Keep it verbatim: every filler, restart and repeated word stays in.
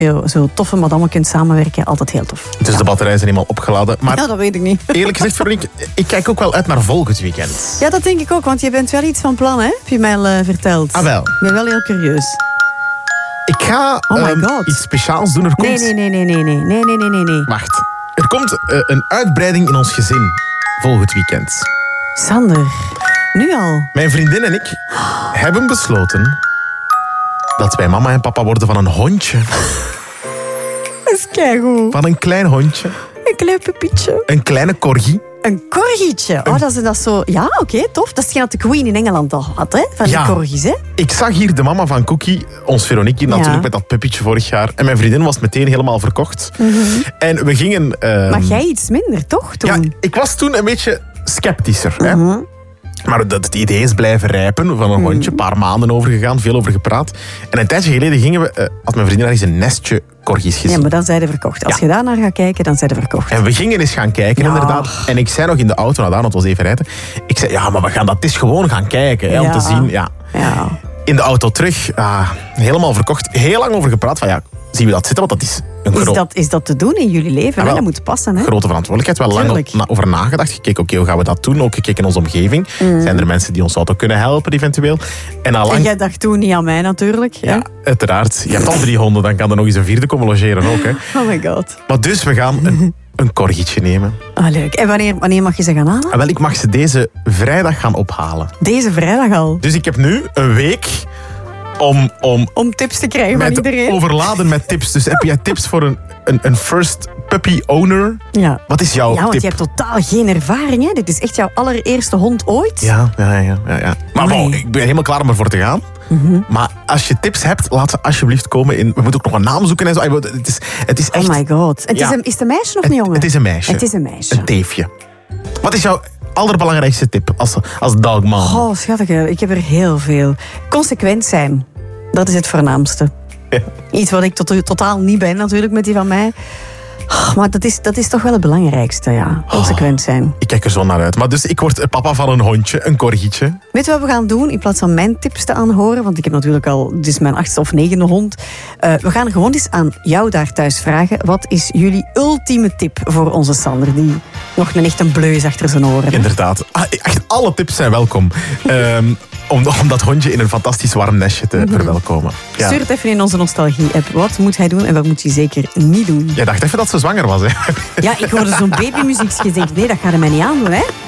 je zo toffe madammen kunt samenwerken, altijd heel tof. Dus ja. de batterijen zijn helemaal opgeladen. Maar ja, dat weet ik niet. eerlijk gezegd, Veronique, ik kijk ook wel uit naar volgend weekend. Ja, dat denk ik ook, want je bent wel iets van plan, hè? Heb je mij al uh, verteld. Ah, wel. Ik ben wel heel curieus. Ik ga Oh my um, God. iets speciaals doen. Er komt... Nee, nee, nee, nee, nee, nee, nee, nee, nee, nee. Wacht. Er komt uh, een uitbreiding in ons gezin volgend weekend. Sander, nu al? Mijn vriendin en ik hebben besloten dat wij mama en papa worden van een hondje. Dat is keigoed. Van een klein hondje. Een klein pupietje. Een kleine corgi. Een corgietje. Oh, dat is dat zo... Ja, oké, okay, tof. Dat is geen dat de Queen in Engeland al had, hè? Van Ja. die corgis, hè? Ik zag hier de mama van Cookie, ons Veronique, natuurlijk Ja. met dat puppetje vorig jaar. En mijn vriendin was meteen helemaal verkocht. Mm-hmm. En we gingen... ehm, Maar jij iets minder, toch, toen? Ja, ik was toen een beetje sceptischer. Hè? Mm-hmm. Maar dat het idee is blijven rijpen van een hondje. Een paar maanden over gegaan, veel over gepraat. En een tijdje geleden gingen we, uh, had mijn vriendin ergens een nestje corgis gezien. Ja, maar dan zijn ze verkocht. Als Ja. je daar naar gaat kijken, dan zijn ze verkocht. En we gingen eens gaan kijken, Ja. inderdaad. En ik zei nog in de auto, nou, want het was even rijden. Ik zei, ja, maar we gaan dat eens gewoon gaan kijken. Hè, om Ja. te zien, ja. Ja. In de auto terug, ah, helemaal verkocht. Heel lang over gepraat van, ja, zien we dat zitten? Want dat is een Is gro- dat, is dat te doen in jullie leven? wel. hè? Dat moet passen, hè? grote verantwoordelijkheid. Wel lang Tuurlijk. na- over nagedacht. Gekeken, oké, hoe gaan we dat doen? Ook gekeken in onze omgeving. Zijn er mensen die ons zouden kunnen helpen, eventueel? En al En lang... jij dacht toen niet aan mij, natuurlijk. hè? Ja, uiteraard. Je hebt al drie honden, dan kan er nog eens een vierde komen logeren ook. Hè. Oh my god. Maar dus, we gaan een, een corgietje nemen. Ah, leuk. En wanneer, wanneer mag je ze gaan halen? En wel, ik mag ze deze vrijdag gaan ophalen. Deze vrijdag al. Dus ik heb nu een week om, om Om tips te krijgen van mij te iedereen. overladen met tips. Dus heb jij tips voor een, een, een first puppy owner? Ja. Wat is jouw Ja, want tip? je hebt totaal geen ervaring, hè? Dit is echt jouw allereerste hond ooit. Ja, ja, ja. ja, ja. Maar Amai. bon, ik ben helemaal klaar om ervoor te gaan. Maar als je tips hebt, laat ze alsjeblieft komen in... We moeten ook nog een naam zoeken en zo. Het is, het is echt... Oh my god. Het Ja. is, een, is het een meisje of Het- een jongen? het is een meisje. Het is een meisje. Een teefje. Wat is jouw allerbelangrijkste tip als, als dogman? Oh, schattige. Ik heb er heel veel. Consequent zijn. Dat is het voornaamste. Ja. Iets wat ik tot, totaal niet ben, natuurlijk, met die van mij. Oh, maar dat is, dat is toch wel het belangrijkste, ja. Consequent zijn. Ik kijk er zo naar uit. Maar dus ik word papa van een hondje, een corgietje. Weet je wat we gaan doen? In plaats van mijn tips te aanhoren, want ik heb natuurlijk al, dit is mijn achtste of negende hond. Uh, we gaan gewoon eens aan jou daar thuis vragen. Wat is jullie ultieme tip voor onze Sander, die nog een echt een bleus achter zijn oren heeft? Inderdaad. Ah, echt alle tips zijn welkom. um, om, om dat hondje in een fantastisch warm nestje te Mm-hmm. verwelkomen. Ja. Stuur het even in onze nostalgie-app. Wat moet hij doen en wat moet hij zeker niet doen? Jij dacht even dat ze zwanger was, hè? Ja, ik hoorde zo'n babymuziekje. Ik denk, nee, dat gaat hij mij niet aandoen, hè?